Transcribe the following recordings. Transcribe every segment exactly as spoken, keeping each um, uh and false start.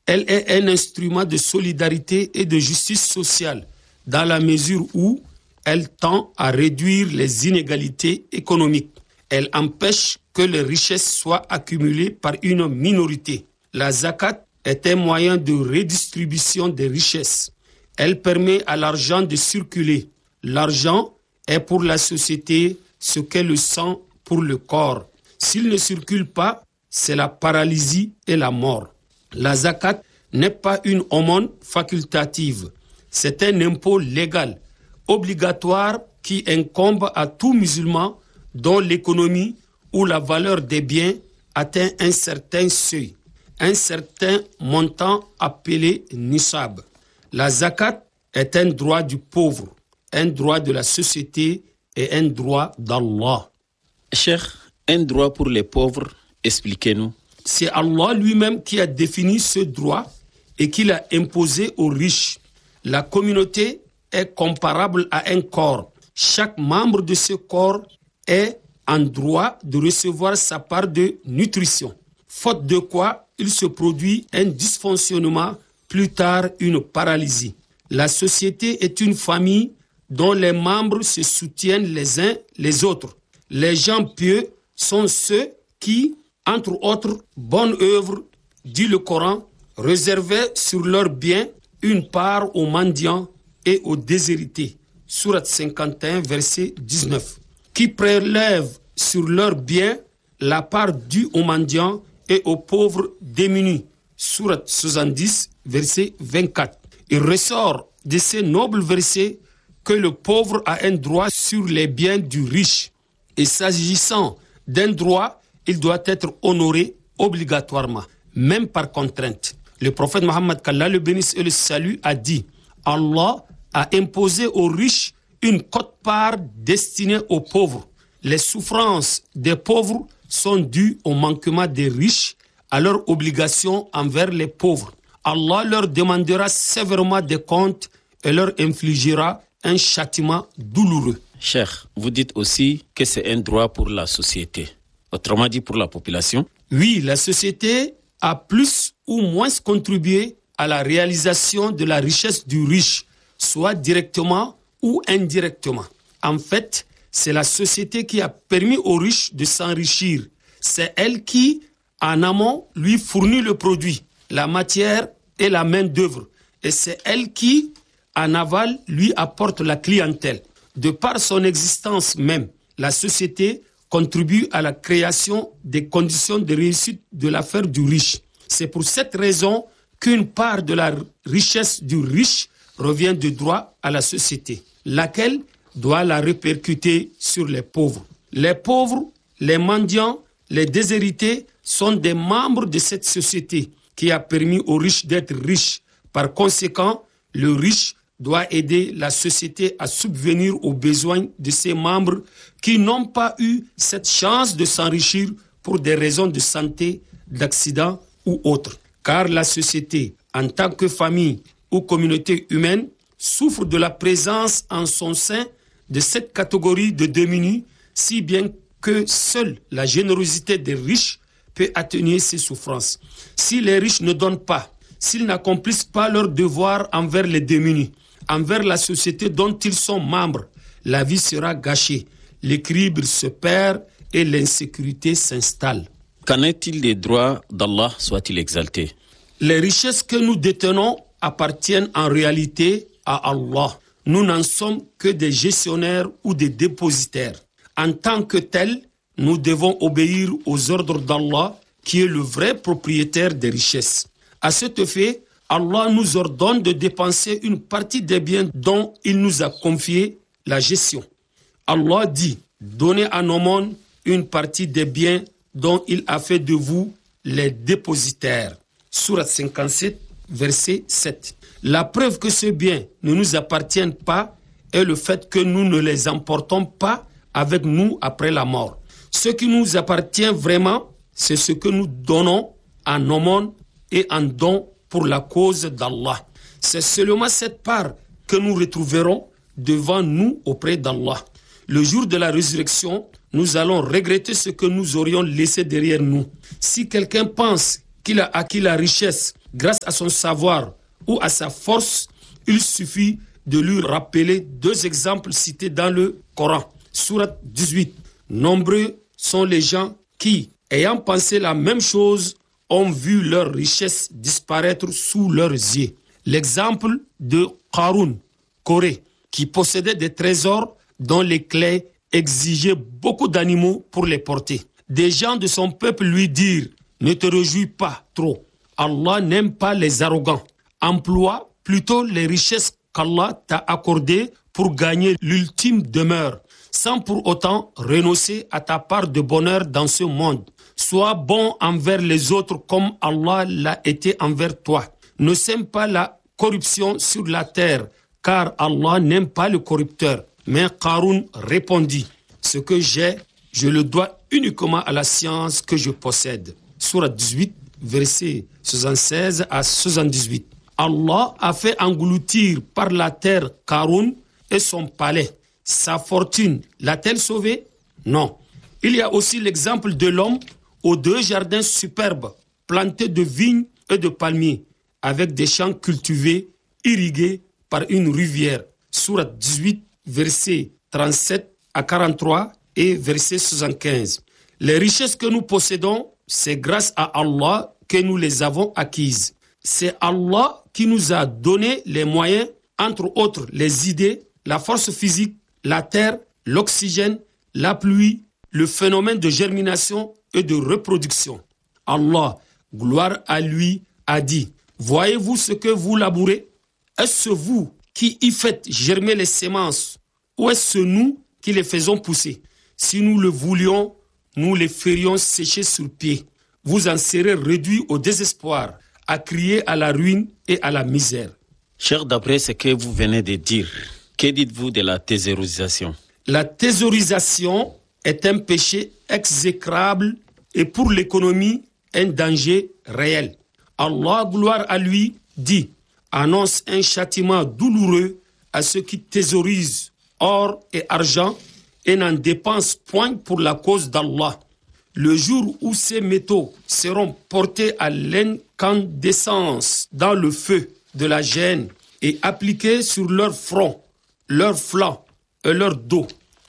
Elle est un instrument de solidarité et de justice sociale dans la mesure où elle tend à réduire les inégalités économiques. Elle empêche que les richesses soient accumulées par une minorité. La zakat est un moyen de redistribution des richesses. Elle permet à l'argent de circuler. L'argent est pour la société ce qu'est le sang pour le corps. S'il ne circule pas, c'est la paralysie et la mort. La zakat n'est pas une aumône facultative. C'est un impôt légal, obligatoire, qui incombe à tout musulman dont l'économie ou la valeur des biens atteint un certain seuil, un certain montant appelé nisab. La zakat est un droit du pauvre, un droit de la société et un droit d'Allah. Cheikh, un droit pour les pauvres, expliquez-nous. C'est Allah lui-même qui a défini ce droit et qui l'a imposé aux riches. La communauté est comparable à un corps. Chaque membre de ce corps est en droit de recevoir sa part de nutrition. Faute de quoi, il se produit un dysfonctionnement, plus tard une paralysie. La société est une famille dont les membres se soutiennent les uns les autres. Les gens pieux sont ceux qui, entre autres bonnes œuvres, dit le Coran, réservaient sur leurs biens une part aux mendiants et aux déshérités. Sourate cinquante et un, verset dix-neuf. Qui prélèvent sur leurs biens la part due aux mendiants et aux pauvres démunis. Sourate soixante-dix, verset vingt-quatre. Il ressort de ces nobles versets que le pauvre a un droit sur les biens du riche. Et s'agissant d'un droit, il doit être honoré obligatoirement, même par contrainte. Le prophète Mohammed, qu'Allah le bénisse et le salue, a dit « Allah a imposé aux riches une quote-part destinée aux pauvres. Les souffrances des pauvres sont dues au manquement des riches à leurs obligations envers les pauvres. Allah leur demandera sévèrement des comptes et leur infligera un châtiment douloureux. » Cheikh, vous dites aussi que c'est un droit pour la société, autrement dit pour la population. Oui, la société a plus ou moins contribué à la réalisation de la richesse du riche, soit directement ou indirectement. En fait, c'est la société qui a permis aux riches de s'enrichir. C'est elle qui, en amont, lui fournit le produit, la matière et la main-d'œuvre. Et c'est elle qui, en aval, lui apporte la clientèle. De par son existence même, la société contribue à la création des conditions de réussite de l'affaire du riche. C'est pour cette raison qu'une part de la richesse du riche revient de droit à la société, laquelle doit la répercuter sur les pauvres. Les pauvres, les mendiants, les déshérités sont des membres de cette société qui a permis aux riches d'être riches. Par conséquent, le riche doit aider la société à subvenir aux besoins de ses membres qui n'ont pas eu cette chance de s'enrichir pour des raisons de santé, d'accident ou autres. Car la société, en tant que famille ou communauté humaine, souffre de la présence en son sein de cette catégorie de démunis, si bien que seule la générosité des riches peut atténuer ces souffrances. Si les riches ne donnent pas, s'ils n'accomplissent pas leur devoir envers les démunis, envers la société dont ils sont membres, la vie sera gâchée, l'équilibre se perd et l'insécurité s'installe. Qu'en est-il des droits d'Allah, soit-il exalté? Les richesses que nous détenons appartiennent en réalité à Allah. Nous n'en sommes que des gestionnaires ou des dépositaires. En tant que tels, nous devons obéir aux ordres d'Allah, qui est le vrai propriétaire des richesses. À cet effet, Allah nous ordonne de dépenser une partie des biens dont il nous a confié la gestion. Allah dit, donnez à nos mondes une partie des biens dont il a fait de vous les dépositaires. Sourate cinquante-sept, verset sept. La preuve que ces biens ne nous appartiennent pas est le fait que nous ne les emportons pas avec nous après la mort. Ce qui nous appartient vraiment, c'est ce que nous donnons en aumône et en don pour la cause d'Allah. C'est seulement cette part que nous retrouverons devant nous auprès d'Allah. Le jour de la résurrection, nous allons regretter ce que nous aurions laissé derrière nous. Si quelqu'un pense qu'il a acquis la richesse grâce à son savoir ou à sa force, il suffit de lui rappeler deux exemples cités dans le Coran. Sourate dix-huit. Nombreux sont les gens qui, ayant pensé la même chose, ont vu leur richesse disparaître sous leurs yeux. L'exemple de Qarun, Corée, qui possédait des trésors dont les clés exigeaient beaucoup d'animaux pour les porter. Des gens de son peuple lui dirent « Ne te réjouis pas trop, Allah n'aime pas les arrogants. Emploie plutôt les richesses qu'Allah t'a accordées pour gagner l'ultime demeure, sans pour autant renoncer à ta part de bonheur dans ce monde. Sois bon envers les autres comme Allah l'a été envers toi. Ne sème pas la corruption sur la terre, car Allah n'aime pas le corrupteur. » Mais Qarun répondit, « Ce que j'ai, je le dois uniquement à la science que je possède. » Sourate dix-huit, versets soixante-seize à soixante-dix-huit. Allah a fait engloutir par la terre Qarun et son palais. Sa fortune l'a-t-elle sauvé? Non. Il y a aussi l'exemple de l'homme aux deux jardins superbes, plantés de vignes et de palmiers, avec des champs cultivés, irrigués par une rivière. Sourate dix-huit, versets trente-sept à quarante-trois et verset soixante-quinze. Les richesses que nous possédons, c'est grâce à Allah que nous les avons acquises. C'est Allah qui nous a donné les moyens, entre autres les idées, la force physique, la terre, l'oxygène, la pluie, le phénomène de germination et de reproduction. Allah, gloire à lui, a dit, « Voyez-vous ce que vous labourez? Est-ce vous qui y faites germer les semences ou est-ce nous qui les faisons pousser? Si nous le voulions, nous les ferions sécher sur pied. Vous en serez réduits au désespoir, à crier à la ruine et à la misère. » Cher, d'après ce que vous venez de dire, que dites-vous de la thésaurisation? La thésaurisation est un péché exécrable et pour l'économie, un danger réel. Allah, gloire à lui, dit, annonce un châtiment douloureux à ceux qui thésaurisent or et argent et n'en dépensent point pour la cause d'Allah. Le jour où ces métaux seront portés à l'incandescence dans le feu de la gêne et appliqués sur leur front, leur flanc et leur dos,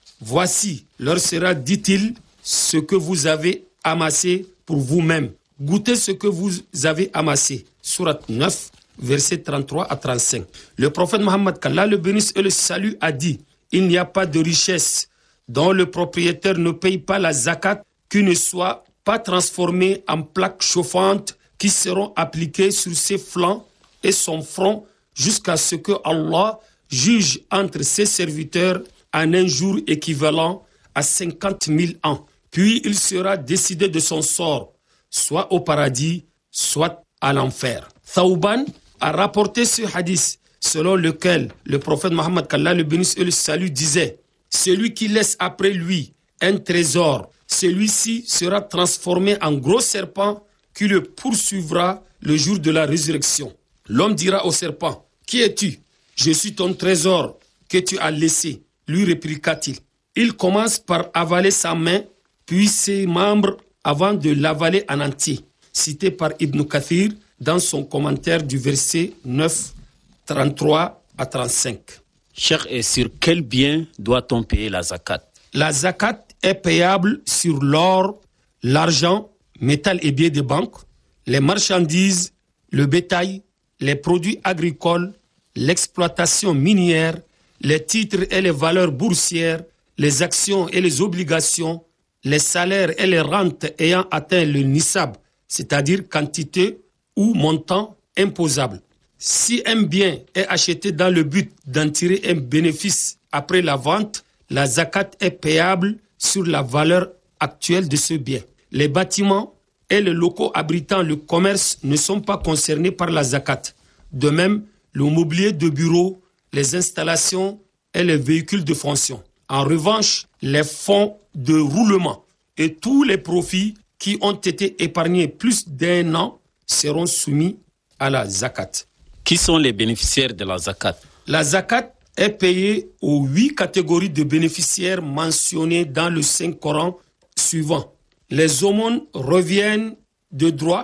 voici, leur sera, dit-il, ce que vous avez amassé pour vous-même. Goûtez ce que vous avez amassé. Sourate neuf, versets trente-trois à trente-cinq. Le prophète Mohammed, qu'Allah le bénisse et le salue, a dit, il n'y a pas de richesse dont le propriétaire ne paye pas la zakat qui ne soit pas transformée en plaques chauffantes qui seront appliquées sur ses flancs et son front jusqu'à ce que Allah juge entre ses serviteurs en un jour équivalent à cinquante mille ans. Puis il sera décidé de son sort, soit au paradis, soit à l'enfer. Thawban a rapporté ce hadith selon lequel le prophète Mohammed, qu'Allah le bénisse et le salue, disait « Celui qui laisse après lui un trésor, celui-ci sera transformé en gros serpent qui le poursuivra le jour de la résurrection. L'homme dira au serpent, « Qui es-tu? Je suis ton trésor que tu as laissé. » Lui répliqua-t-il. Il commence par avaler sa main, puis ses membres avant de l'avaler en entier. Cité par Ibn Kathir dans son commentaire du verset neuf, trente-trois à trente-cinq. Cher, et sur quel bien doit-on payer la zakat? La zakat est payable sur l'or, l'argent, métal et billets de banque, les marchandises, le bétail, les produits agricoles, l'exploitation minière, les titres et les valeurs boursières, les actions et les obligations, les salaires et les rentes ayant atteint le nisab, c'est-à-dire quantité ou montant imposable. Si un bien est acheté dans le but d'en tirer un bénéfice après la vente, la zakat est payable sur la valeur actuelle de ce bien. Les bâtiments et les locaux abritant le commerce ne sont pas concernés par la zakat. De même, le mobilier de bureau, les installations et les véhicules de fonction. En revanche, les fonds de roulement et tous les profits qui ont été épargnés plus d'un an seront soumis à la zakat. Qui sont les bénéficiaires de la zakat? La zakat est payée aux huit catégories de bénéficiaires mentionnées dans le Saint-Coran suivant. Les aumônes reviennent de droit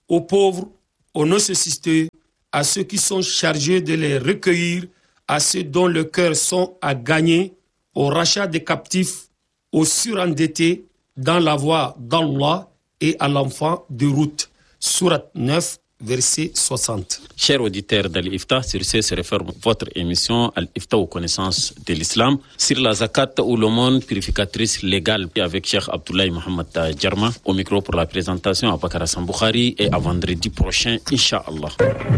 aux pauvres, aux non-nécessités, à ceux qui sont chargés de les recueillir, à ceux dont le cœur sont à gagner, au rachat des captifs, aux surendettés, dans la voie d'Allah et à l'enfant de route. Sourate neuf, verset soixante. Chers auditeurs d'Al-Ifta, sur ce se réfère votre émission Al-Ifta aux connaissances de l'islam sur la zakat ou l'aumône purificatrice légale avec Cheikh Abdoulaye Mohamed Djarma. Au micro pour la présentation à Bakar Hassan Boukhari et à vendredi prochain, Inch'Allah.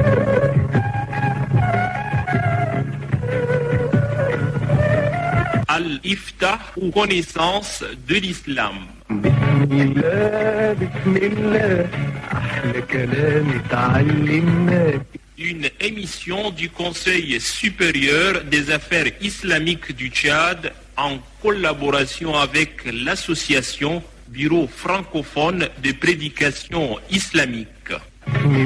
Al-Ifta aux connaissances de l'islam. Une émission du Conseil supérieur des affaires islamiques du Tchad en collaboration avec l'association Bureau francophone de prédication islamique.